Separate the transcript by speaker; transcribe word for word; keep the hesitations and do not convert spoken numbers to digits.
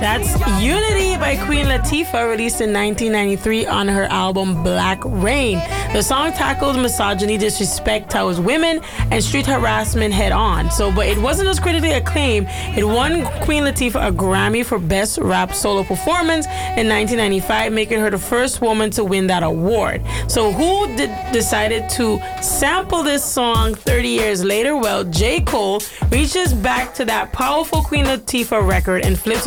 Speaker 1: That's Unity by Queen Latifah, released in nineteen ninety-three on her album Black Rain. The song tackled misogyny, disrespect towards women, and street harassment head on. So, but it wasn't as critically acclaimed. It won Queen Latifah a Grammy for Best Rap Solo Performance in nineteen ninety-five, making her the first woman to win that award. So who did, decided to sample this song thirty years later? Well, J. Cole reaches back to that powerful Queen Latifah record and flips